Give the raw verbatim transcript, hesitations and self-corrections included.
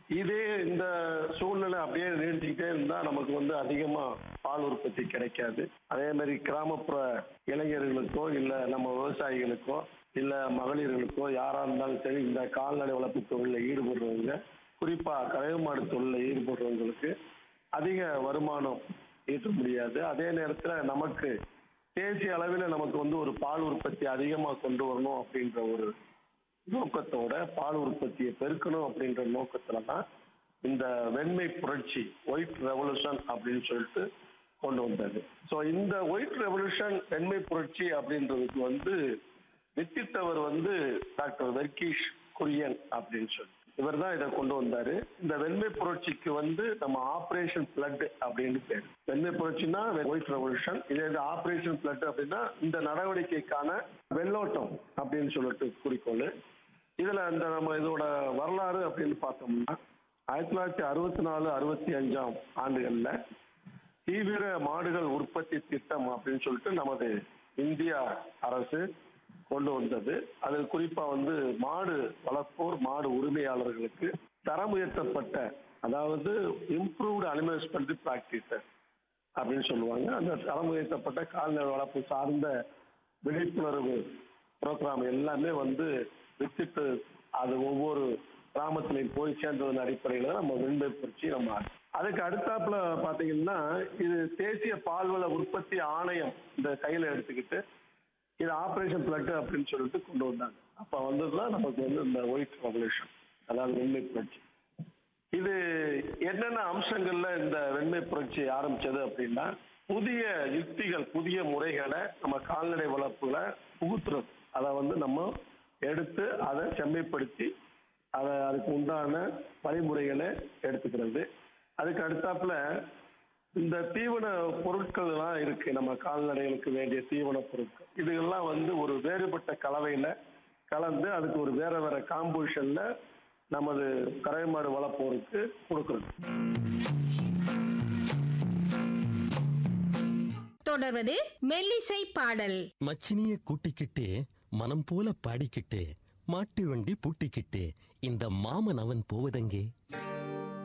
இதே இந்த சூழ்நிலை அப்படியே நீடிச்சுக்கிட்டே இருந்தா நமக்கு வந்து அதிகமா பால் உற்பத்தி கிடைக்காது. அதே மாதிரி கிராமப்புற இளைஞர்களுக்கோ இல்ல நம்ம விவசாயிகளுக்கோ இல்ல மகளிர்களுக்கோ யாரா இருந்தாலும் சரி, இந்த கால்நடை வளர்ப்பு தொழிலில் ஈடுபடுறவங்க, குறிப்பா கறவை மாடு தொழிலில் ஈடுபடுறவங்களுக்கு அதிக வருமானம் ஈட்ட முடியாது. அதே நேரத்துல நமக்கு தேசிய அளவில் நமக்கு வந்து ஒரு பால் உற்பத்தி அதிகமா கொண்டு வரணும் அப்படின்ற ஒரு நோக்கத்தோட, பால் உற்பத்தியை பெருக்கணும் அப்படின்ற நோக்கத்துல தான் இந்த வெண்மை புரட்சி, ஒயிட் ரெவல்யூஷன் அப்படின்னு சொல்லிட்டு கொண்டு வந்தது. ஸோ இந்த ஒயிட் ரெவல்யூஷன், வெண்மை புரட்சி அப்படின்றதுக்கு வந்து வித்திட்டவர் வந்து டாக்டர் வெர்கீஸ் குரியன் அப்படின்னு சொல்லி இவர் தான் இதை கொண்டு வந்தாரு. இந்த வெண்மை புரட்சிக்கு வந்து நம்ம ஆபரேஷன் பிளட் அப்படின்னு பேர். வெண்மை புரட்சினா ஒயிட் ரெவல்யூஷன், இதே ஆபரேஷன் பிளட் அப்படின்னா இந்த நடவடிக்கைக்கான வெள்ளோட்டம் அப்படின்னு சொல்லிட்டு குறிக்கோள். இதுல இந்த நம்ம இதோட வரலாறு அப்படின்னு பார்த்தோம்னா, ஆயிரத்தி தொள்ளாயிரத்தி அறுபத்தி நாலு அறுபத்தி அஞ்சாம் ஆண்டுகள்ல தீவிர மாடுகள் உற்பத்தி திட்டம் அப்படின்னு சொல்லிட்டு நமது இந்தியா அரசு கொண்டு வந்தது. அதில் குறிப்பா வந்து மாடு வளர்ப்போர், மாடு உரிமையாளர்களுக்கு தரம் உயர்த்தப்பட்ட, அதாவது இம்ப்ரூவ்டு அனிமல் ஹஸ்பண்ட்ரி பிராக்டிசஸ் அப்படின்னு சொல்லுவாங்க, அந்த தரம் உயர்த்தப்பட்ட கால்நடை வளர்ப்பு சார்ந்த விழிப்புணர்வு ப்ரோக்ராம் எல்லாமே வந்து வித்திட்டு அது ஒவ்வொரு கிராமத்திலையும் போய் சேர்ந்ததன் அடிப்படையில் நம்ம வெண்மை புரட்சி நம்ம. அதுக்கு அடுத்தாப்புல பாத்தீங்கன்னா, இது தேசிய பால்வள உற்பத்தி ஆணையம் இந்த கையில எடுத்துக்கிட்டு இது ஆபரேஷன் பிளட் அப்படின்னு சொல்லிட்டு கொண்டு வந்தாங்க. அப்ப வந்ததுதான் நமக்கு வந்து இந்த ஒயிட் ரெவல்யூஷன், அதாவது வெண்மை புரட்சி. இது என்னென்ன அம்சங்கள்ல இந்த வெண்மை புரட்சி ஆரம்பிச்சது அப்படின்னா, புதிய யுக்திகள், புதிய முறைகளை நம்ம கால்நடை வளர்ப்புல புகுத்துறது, அதை வந்து நம்ம எடுத்து அதை செம்மைப்படுத்தி அதை அதுக்கு உண்டான வழிமுறைகளை எடுத்துக்கிறது. அதுக்கு அடுத்தாப்புல இந்த தீவன பொருட்கள் எல்லாம் இருக்கு, நம்ம கால்நடைகளுக்கு வேண்டிய தீவன பொருட்கள், இதுகெல்லாம் வந்து ஒரு வேறுபட்ட கலவையில கலந்து அதுக்கு ஒரு வேற வேற காம்போசிஷன்ல நமது கறவை மாடு வளர்ப்போருக்கு கொடுக்கறது. தொடர்வது மெல்லிசை பாடல். மச்சினிய கூட்டிக்கிட்டு மனம் போல பாடிக்கிட்டு மாட்டு வண்டி பூட்டிக்கிட்டு இந்த மாமன் அவன் போவதெங்கே?